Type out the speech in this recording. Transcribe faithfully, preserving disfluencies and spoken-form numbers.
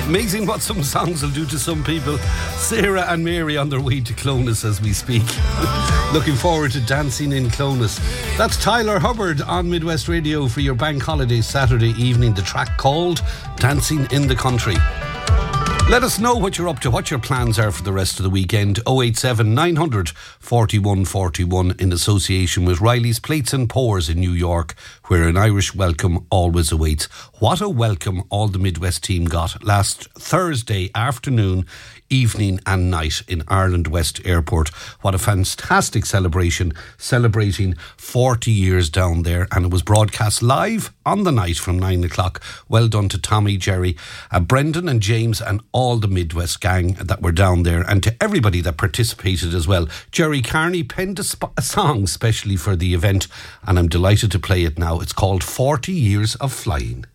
Amazing what some songs will do to some people. Sarah and Mary on their way to Clonus as we speak. Looking forward to dancing in Clonus. That's Tyler Hubbard on Midwest Radio for your bank holiday Saturday evening. The track called Dancing in the Country. Let us know what you're up to, what your plans are for the rest of the weekend. oh eight seven nine hundred forty-one forty-one in association with Riley's Plates and Pours in New York, where an Irish welcome always awaits. What a welcome all the Midwest team got last Thursday afternoon, evening and night in Ireland West Airport. What a fantastic celebration, celebrating forty years down there, and it was broadcast live on the night from nine o'clock. Well done to Tommy, Jerry, uh, Brendan and James and all the Midwest gang that were down there, and to everybody that participated as well. Jerry Carney penned a, sp- a song specially for the event, and I'm delighted to play it now. It's called forty years of Flying.